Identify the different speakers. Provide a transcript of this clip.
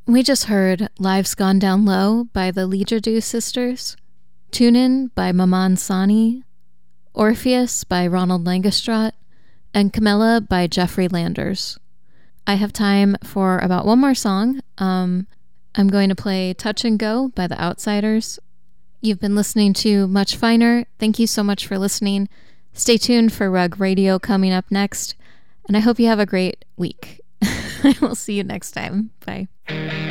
Speaker 1: We just heard Lives Gone Down Low by the Legerdu Sisters, Tune In by Maman Sani, Orpheus by Ronald Langestrot, and Camilla by Jeffrey Landers. I have time for about one more song. I'm going to play Touch and Go by The Outsiders. You've been listening to Much Finer. Thank you so much for listening. Stay tuned for Rug Radio coming up next, and I hope you have a great week. I will see you next time. Bye.